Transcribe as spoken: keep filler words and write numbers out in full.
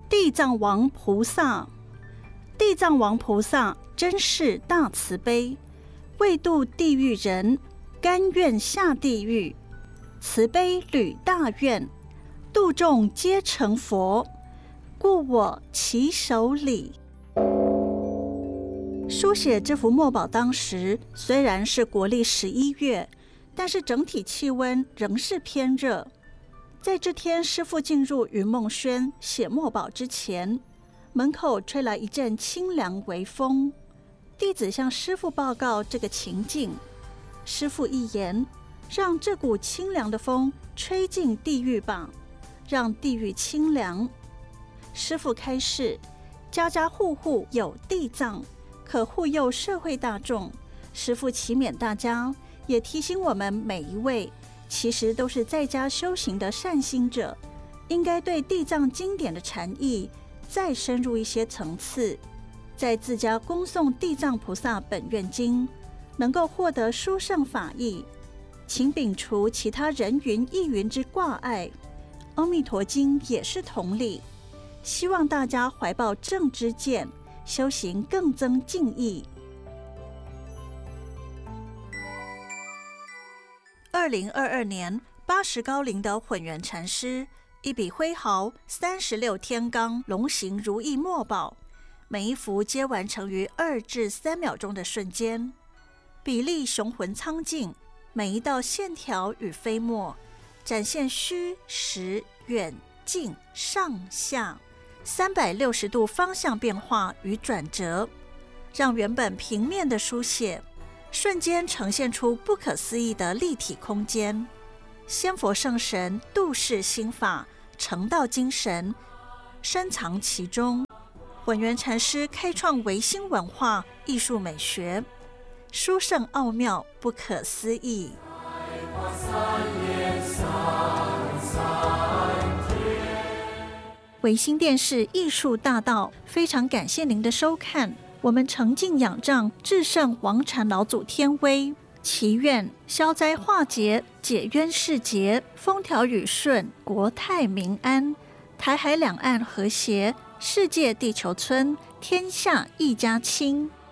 地藏王菩萨。地藏王菩萨真是大慈悲，为度地狱人，甘愿下地狱，慈悲履大愿，度众皆成佛，故我起手礼。书写这幅墨宝当时虽然是国历十一月，但是整体气温仍是偏热。在这天师父进入云梦轩写墨宝之前，门口吹来一阵清凉微风，弟子向师父报告这个情境。师父一言，让这股清凉的风吹进地狱吧，让地狱清凉。师父开示，家家户户有地藏，可护佑社会大众。师父启勉大家，也提醒我们每一位，其实都是在家修行的善心者，应该对地藏经典的禅意再深入一些层次，在自家恭诵地藏菩萨本愿经，能够获得殊胜法益，请摒除其他人云亦云之挂碍。阿弥陀经也是同理，希望大家怀抱正知见，修行更增敬意。二零二二年八十高龄的混元禅师，一笔挥毫三十六天罡龙形如意墨宝，每一幅皆完成于二至三秒钟的瞬间，比例雄浑苍劲，每一道线条与飞墨展现虚实远近上下三百六十度方向变化与转折，让原本平面的书写瞬间呈现出不可思议的立体空间。仙佛圣神度世心法，成道精神深藏其中。混元禅师开创维新文化艺术美学，殊胜奥妙，不可思议。维新电视艺术大道，非常感谢您的收看。我们诚敬仰仗至圣王禅老祖天威，祈愿消灾化解，解冤释结，风调雨顺，国泰民安，台海两岸和谐，世界地球村，天下一家亲。